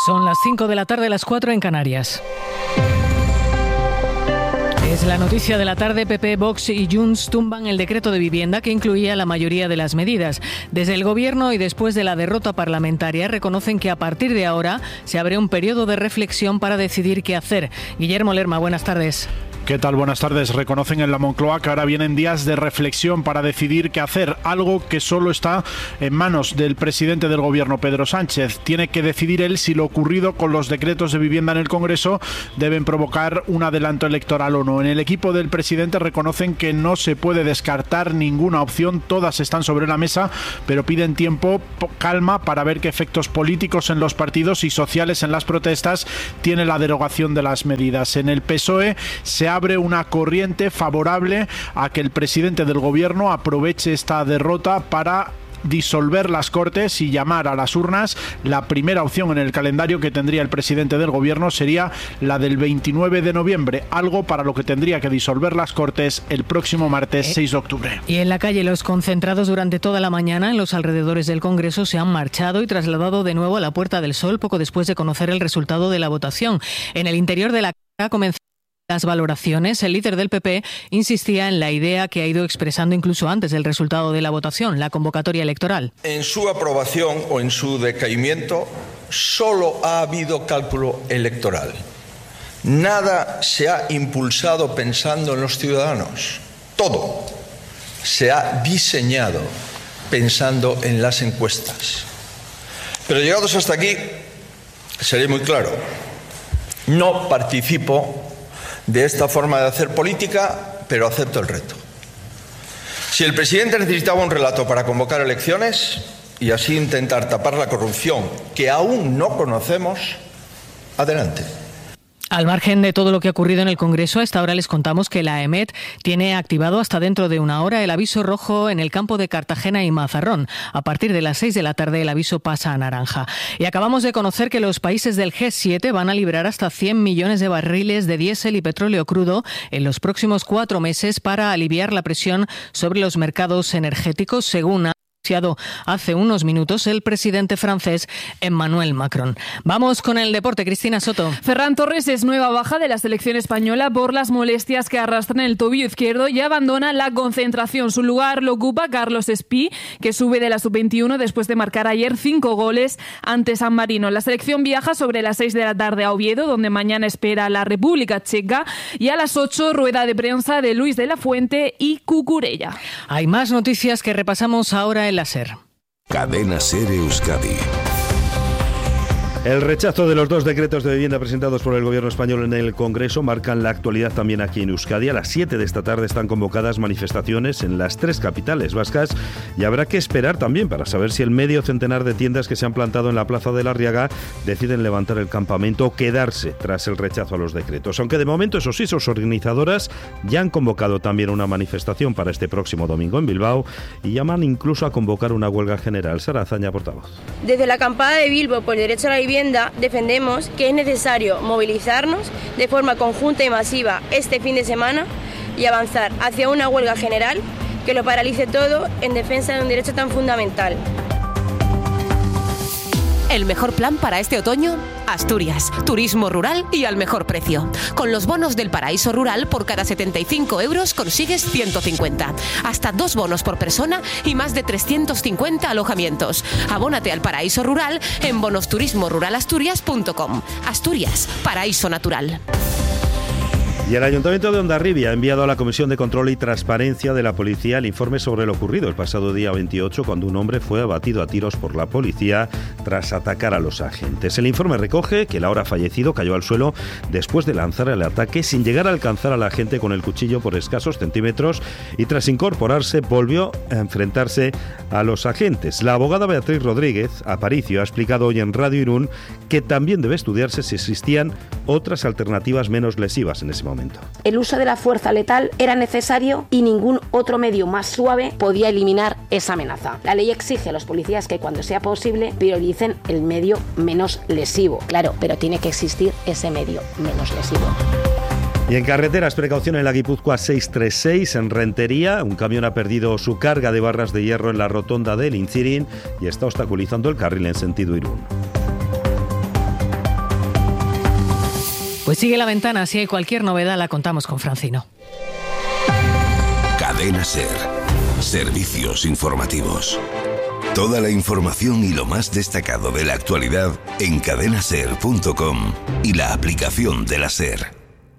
Son las 5 de la tarde, las 4 en Canarias. Es la noticia de la tarde. PP, Vox y Junts tumban el decreto de vivienda que incluía la mayoría de las medidas. Desde el Gobierno y después de la derrota parlamentaria reconocen que a partir de ahora se abre un periodo de reflexión para decidir qué hacer. Guillermo Lerma, buenas tardes. ¿Qué tal? Buenas tardes. Reconocen en la Moncloa que ahora vienen días de reflexión para decidir qué hacer, algo que solo está en manos del presidente del Gobierno, Pedro Sánchez. Tiene que decidir él si lo ocurrido con los decretos de vivienda en el Congreso deben provocar un adelanto electoral o no. En el equipo del presidente reconocen que no se puede descartar ninguna opción, todas están sobre la mesa, pero piden tiempo, calma, para ver qué efectos políticos en los partidos y sociales en las protestas tiene la derogación de las medidas. En el PSOE se abre una corriente favorable a que el presidente del Gobierno aproveche esta derrota para disolver las Cortes y llamar a las urnas. La primera opción en el calendario que tendría el presidente del Gobierno sería la del 29 de noviembre, algo para lo que tendría que disolver las Cortes el próximo martes 6 de octubre. Y en la calle, los concentrados durante toda la mañana en los alrededores del Congreso se han marchado y trasladado de nuevo a la Puerta del Sol poco después de conocer el resultado de la votación. En el interior de la Cámara comenzó las valoraciones. El líder del PP insistía en la idea que ha ido expresando incluso antes del resultado de la votación, la convocatoria electoral. En su aprobación o en su decaimiento solo ha habido cálculo electoral. Nada se ha impulsado pensando en los ciudadanos. Todo se ha diseñado pensando en las encuestas. Pero llegados hasta aquí, seré muy claro. No participo de esta forma de hacer política, pero acepto el reto. Si el presidente necesitaba un relato para convocar elecciones y así intentar tapar la corrupción que aún no conocemos, adelante. Al margen de todo lo que ha ocurrido en el Congreso, a esta hora les contamos que la EMET tiene activado hasta dentro de una hora el aviso rojo en el campo de Cartagena y Mazarrón. A partir de las 6 de la tarde el aviso pasa a naranja. Y acabamos de conocer que los países del G7 van a liberar hasta 100 millones de barriles de diésel y petróleo crudo en los próximos 4 meses para aliviar la presión sobre los mercados energéticos, según anunciado hace unos minutos el presidente francés Emmanuel Macron. Vamos con el deporte. Cristina Soto. Ferran Torres es nueva baja de la selección española por las molestias que arrastra en el tobillo izquierdo y abandona la concentración. Su lugar lo ocupa Carlos Espí, que sube de la sub-21 después de marcar ayer 5 goles ante San Marino. La selección viaja sobre las 6 de la tarde a Oviedo, donde mañana espera la República Checa, y a las 8 rueda de prensa de Luis de la Fuente y Cucurella. Hay más noticias que repasamos ahora en la SER. Cadena SER Euskadi. El rechazo de los 2 decretos de vivienda presentados por el Gobierno español en el Congreso marcan la actualidad también aquí en Euskadi. A las 7 de esta tarde están convocadas manifestaciones en las 3 capitales vascas y habrá que esperar también para saber si el medio centenar de tiendas que se han plantado en la Plaza de la Arriaga deciden levantar el campamento o quedarse tras el rechazo a los decretos. Aunque de momento, eso sí, sus organizadoras ya han convocado también una manifestación para este próximo domingo en Bilbao y llaman incluso a convocar una huelga general. Sara Azaña, portavoz. Desde la acampada de Bilbo por el derecho a la vivienda defendemos que es necesario movilizarnos de forma conjunta y masiva este fin de semana y avanzar hacia una huelga general que lo paralice todo en defensa de un derecho tan fundamental. El mejor plan para este otoño: Asturias, turismo rural y al mejor precio. Con los bonos del Paraíso Rural, por cada 75 euros consigues 150. Hasta 2 bonos por persona y más de 350 alojamientos. Abónate al Paraíso Rural en bonosturismoruralasturias.com. Asturias, paraíso natural. Y el Ayuntamiento de Hondarribia ha enviado a la Comisión de Control y Transparencia de la Policía el informe sobre lo ocurrido el pasado día 28, cuando un hombre fue abatido a tiros por la policía tras atacar a los agentes. El informe recoge que el ahora fallecido cayó al suelo después de lanzar el ataque sin llegar a alcanzar al agente con el cuchillo por escasos centímetros y tras incorporarse volvió a enfrentarse a los agentes. La abogada Beatriz Rodríguez Aparicio ha explicado hoy en Radio Irún que también debe estudiarse si existían otras alternativas menos lesivas en ese momento. El uso de la fuerza letal era necesario y ningún otro medio más suave podía eliminar esa amenaza. La ley exige a los policías que cuando sea posible prioricen el medio menos lesivo. Claro, pero tiene que existir ese medio menos lesivo. Y en carreteras, precaución en la Guipúzcoa 636, en Rentería. Un camión ha perdido su carga de barras de hierro en la rotonda del Inzirin y está obstaculizando el carril en sentido Irún. Pues sigue La Ventana, si hay cualquier novedad la contamos con Francino. Cadena SER. Servicios informativos. Toda la información y lo más destacado de la actualidad en cadenaser.com y la aplicación de la SER.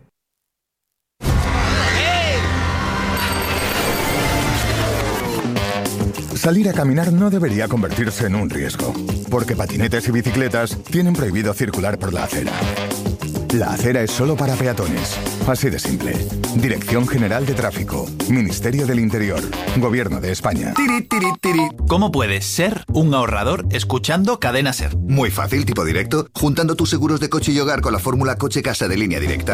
Salir a caminar no debería convertirse en un riesgo, porque patinetes y bicicletas tienen prohibido circular por la acera. La acera es solo para peatones. Así de simple. Dirección General de Tráfico. Ministerio del Interior. Gobierno de España. Tiri, tiri, tiri. ¿Cómo puedes ser un ahorrador escuchando Cadena SER? Muy fácil, tipo directo, juntando tus seguros de coche y hogar con la fórmula coche-casa de Línea Directa.